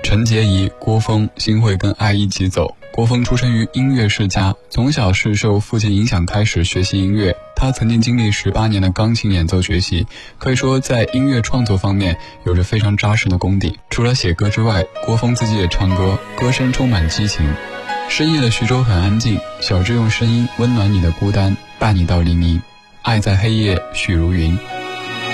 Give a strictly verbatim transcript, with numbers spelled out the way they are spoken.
陈洁仪、郭峰、新会跟爱一起走。郭峰出生于音乐世家，从小是受父亲影响开始学习音乐。他曾经经历十八年的钢琴演奏学习，可以说在音乐创作方面有着非常扎实的功底。除了写歌之外，郭峰自己也唱歌，歌声充满激情。深夜的徐州很安静，小智用声音温暖你的孤单，伴你到黎明。爱在黑夜，许如云。